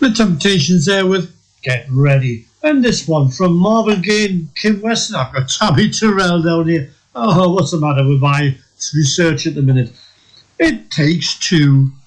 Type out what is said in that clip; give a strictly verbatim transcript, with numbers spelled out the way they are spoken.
The Temptations there with Get Ready. And this one from Marvin Gaye and Kim Weston. I've got Tammy Terrell down here. Oh, what's the matter with my research at the minute? It Takes Two.